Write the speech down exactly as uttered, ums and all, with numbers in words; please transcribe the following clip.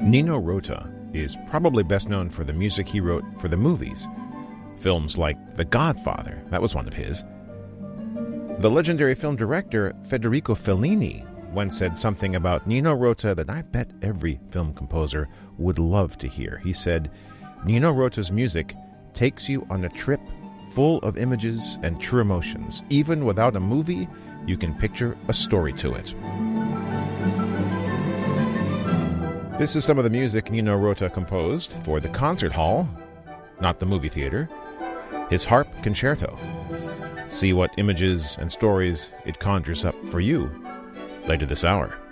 Nino Rota is probably best known for the music he wrote for the movies. Films like The Godfather, that was one of his. The legendary film director Federico Fellini once said something about Nino Rota that I bet every film composer would love to hear. He said, Nino Rota's music takes you on a trip full of images and true emotions. Even without a movie, you can picture a story to it. This is some of the music Nino Rota composed for the concert hall, not the movie theater. His harp concerto. See what images and stories it conjures up for you later this hour.